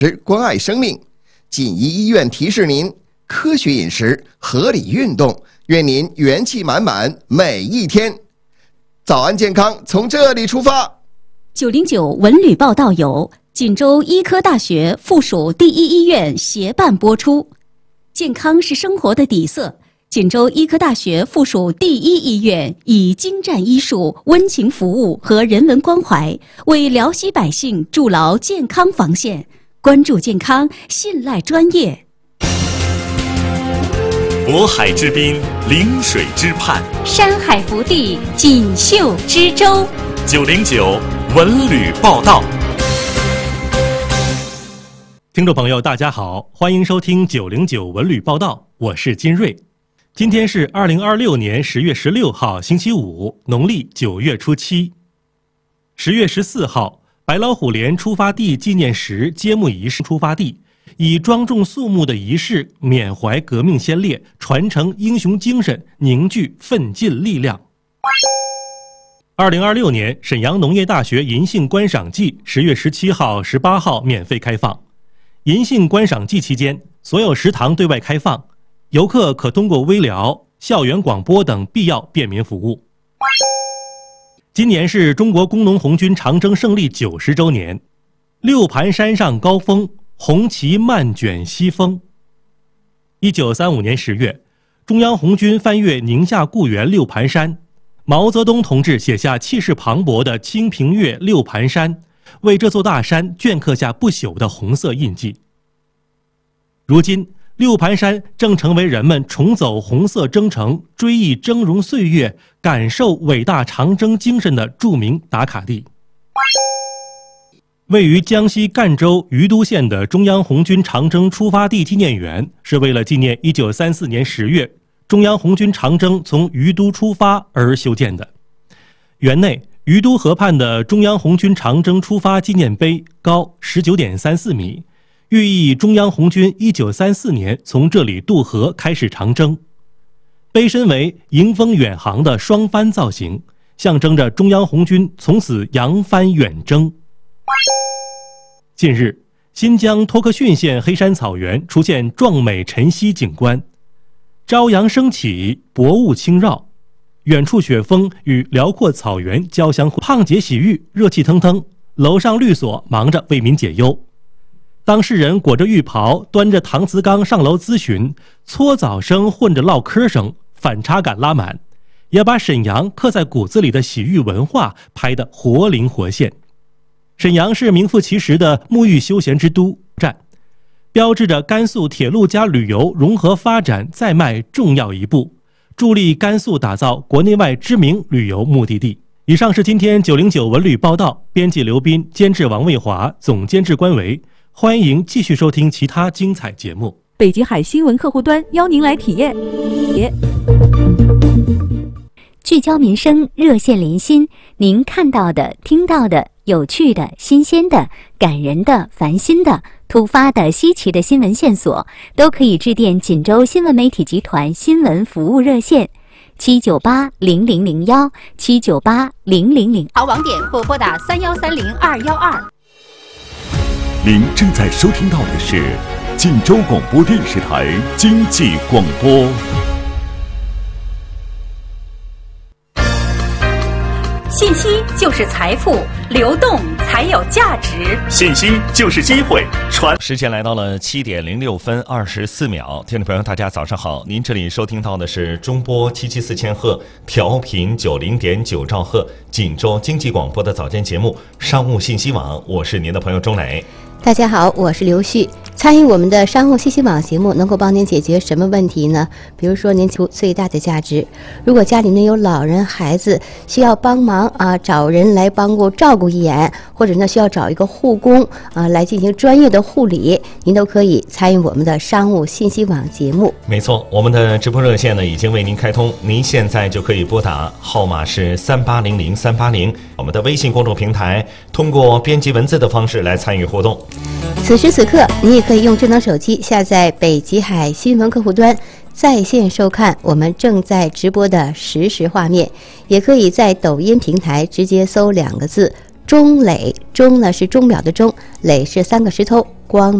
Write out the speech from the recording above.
关爱生命。锦衣医院提示您：科学饮食，合理运动，愿您元气满满每一天。早安健康从这里出发。 909文旅报道由锦州医科大学附属第一医院协办播出。健康是生活的底色，锦州医科大学附属第一医院以精湛医术、温情服务和人文关怀，为辽西百姓筑牢健康防线。关注健康，信赖专业。 渤海之滨，临水之畔， 山海福地，锦绣之州。 909文旅报道。 听众朋友大家好，欢迎收听909文旅报道，我是金瑞。今天是2026年10月16号星期五，农历9月初7。10月14号，白老虎连出发地纪念石揭幕仪式出发地，以庄重肃穆的仪式缅怀革命先烈，传承英雄精神，凝聚奋进力量。2026年沈阳农业大学银杏观赏季10月17号、18号免费开放。银杏观赏季期间，所有食堂对外开放，游客可通过微聊、校园广播等必要便民服务。今年是中国工农红军长征胜利90周年，六盘山上高峰，红旗漫卷西风。1935年10月，中央红军翻越宁夏固原六盘山，毛泽东同志写下气势磅礴的清平乐六盘山，为这座大山镌刻下不朽的红色印记。如今，六盘山正成为人们重走红色征程、追忆峥嵘岁月、感受伟大长征精神的著名打卡地。位于江西赣州余都县的中央红军长征出发地纪念园，是为了纪念1934年10月中央红军长征从余都出发而修建的。园内余都河畔的中央红军长征出发纪念碑高 19.34 米，寓意中央红军1934年从这里渡河开始长征。碑身为迎风远航的双帆造型，象征着中央红军从此扬帆远征。近日，新疆托克逊县黑山草原出现壮美晨曦景观，朝阳升起，薄雾轻绕，远处雪峰与辽阔草原交相胖姐洗浴，热气腾腾，楼上律所忙着为民解忧。当事人裹着浴袍，端着搪瓷缸上楼咨询，搓澡声混着唠嗑声，反差感拉满，也把沈阳刻在骨子里的洗浴文化拍得活灵活现。沈阳是名副其实的沐浴休闲之都站，标志着甘肃铁路加旅游融合发展再迈重要一步，助力甘肃打造国内外知名旅游目的地。以上是今天909文旅报道，编辑刘斌，监制王卫华，总监制关维。欢迎继续收听其他精彩节目。 北极海新闻客户端邀您来体验。 聚焦民生，热线连心，您看到的、听到的、有趣的、新鲜的、感人的、烦心的、突发的、稀奇的新闻线索，都可以致电锦州新闻媒体集团新闻服务热线7980001 7980001， 好网点或拨打3130-212。 您正在收听到的是锦州广播电视台经济广播。 信息就是财富，流动才有价值。 信息就是机会，时间来到了7点06分24秒。听众朋友大家早上好，您这里收听到的是中波774千赫，调频90.9兆赫，锦州经济广播的早间节目商务信息网，我是您的朋友钟磊。 大家好，我是刘旭。参与我们的商务信息网节目，能够帮您解决什么问题呢？比如说您求最大的价值，如果家里面有老人孩子需要帮忙找人来帮顾照顾一眼，或者呢需要找一个护工来进行专业的护理，您都可以参与我们的商务信息网节目。 没错，我们的直播热线呢已经为您开通，您现在就可以拨打，号码是3800-380，我们的微信公众平台通过编辑文字的方式来参与互动。 此时此刻，你也可以用智能手机下载北极海新闻客户端，在线收看我们正在直播的实时画面，也可以在抖音平台直接搜2个字钟磊，钟呢是钟表的钟，磊是3个石头光